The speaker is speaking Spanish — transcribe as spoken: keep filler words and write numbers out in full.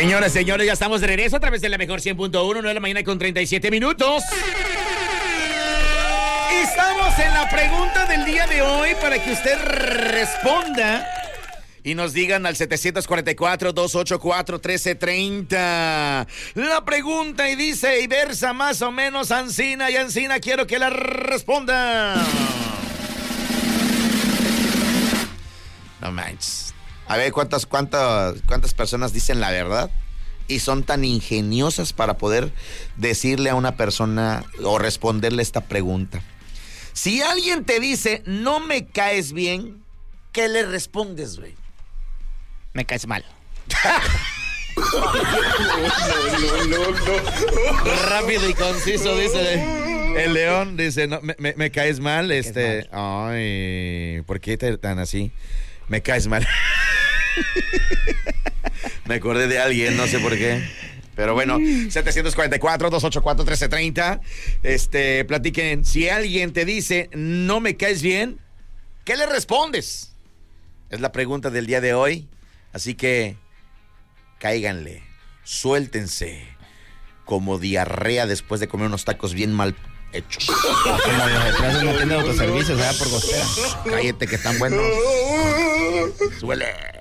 Señoras, señores, ya estamos de regreso a través de la mejor cien punto uno, nueve de la mañana con treinta y siete minutos. Estamos en la pregunta del día de hoy para que usted responda y nos digan al setecientos cuarenta y cuatro, doscientos ochenta y cuatro, trece treinta. La pregunta y dice y versa más o menos Ancina y Ancina, quiero que la responda. No manches. A ver, ¿cuántas, cuántas, cuántas personas dicen la verdad y son tan ingeniosas para poder decirle a una persona o responderle esta pregunta? Si alguien te dice, no me caes bien, ¿qué le respondes, güey? Me caes mal. No, no, no, no. Rápido y conciso, dice el león. Dice, no, me, me, me caes mal, me este... Caes mal. Ay, ¿por qué te, tan así? Me caes mal. Me acordé de alguien, no sé por qué. Pero bueno, setecientos cuarenta y cuatro, doscientos ochenta y cuatro, trece treinta. Este, platiquen. Si alguien te dice, no me caes bien, ¿qué le respondes? Es la pregunta del día de hoy. Así que, cáiganle, suéltense, como diarrea después de comer unos tacos bien mal hechos. Como los detrás de una tienda de autoservicios, allá por Gostera. Cállate que están buenos. Suele.